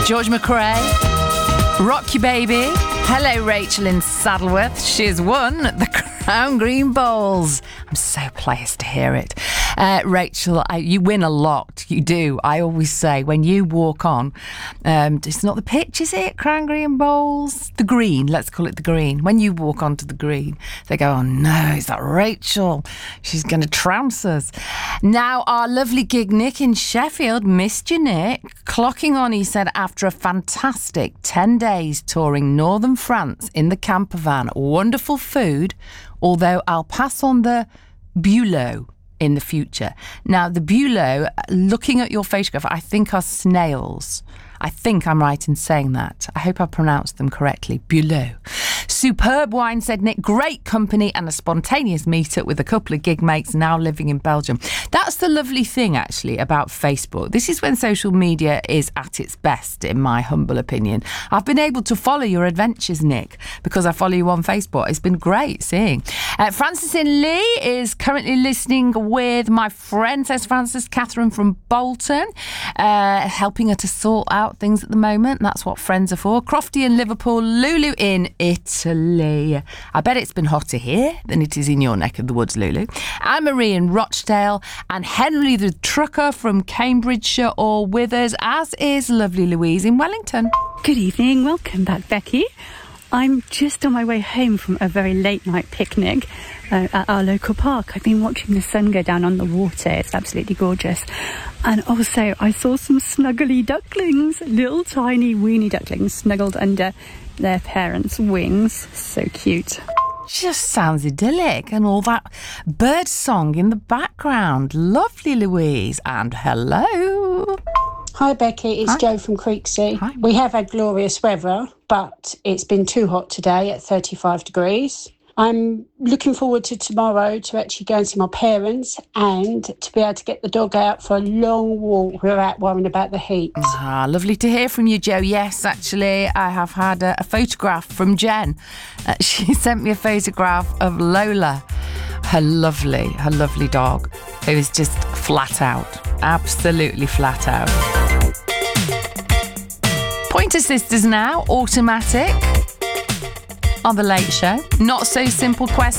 George McRae, Rock You Baby. Hello, Rachel in Saddleworth. She's won the Crown Green Bowls. I'm so pleased to hear it. Rachel, you win a lot. You do. I always say when you walk on, it's not the pitch, is it? Crown Green Bowls? The green. Let's call it the green. When you walk onto the green, they go, oh no, is that Rachel? She's going to trounce us. Now, our lovely gig Nick in Sheffield, missed you, Nick. Clocking on, he said, after a fantastic 10 days touring northern France in the camper van. Wonderful food, although I'll pass on the Bulow in the future. Now, the Bulow, looking at your photograph, I think are snails. I think I'm right in saying that. I hope I pronounced them correctly. Bulow. Superb wine, said Nick. Great company and a spontaneous meet-up with a couple of gig mates now living in Belgium. That's the lovely thing, actually, about Facebook. This is when social media is at its best, in my humble opinion. I've been able to follow your adventures, Nick, because I follow you on Facebook. It's been great seeing. Francis in Lee is currently listening with my friend, says Francis, Catherine from Bolton, helping her to sort out things at the moment. That's what friends are for. Crofty in Liverpool, Lulu in Italy. I bet it's been hotter here than it is in your neck of the woods, Lulu. Anne-Marie in Rochdale, and Henry the trucker from Cambridgeshire all with us, as is lovely Louise in Wellington. Good evening, welcome back, Becky. I'm just on my way home from a very late night picnic at our local park. I've been watching the sun go down on the water. It's absolutely gorgeous. And also I saw some snuggly ducklings, little tiny weeny ducklings snuggled under their parents' wings. So cute. Just sounds idyllic, and all that bird song in the background. Lovely, Louise. And hello. Hi Becky, it's Jo from Creeksea. Hi. We have had glorious weather, but it's been too hot today at 35 degrees. I'm looking forward to tomorrow to actually go and see my parents and to be able to get the dog out for a long walk without worrying about the heat. Lovely to hear from you, Jo. Yes, actually, I have had a photograph from Jen. She sent me a photograph of Lola, her lovely dog, who is just flat out, absolutely flat out. Pointer Sisters now, Automatic, on The Late Show. Not So Simple Quest